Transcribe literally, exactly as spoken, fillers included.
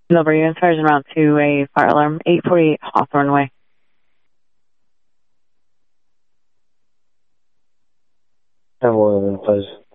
Lover, you insertion around to a fire alarm, eight forty-eight Hawthorne Way. Have one of them, please.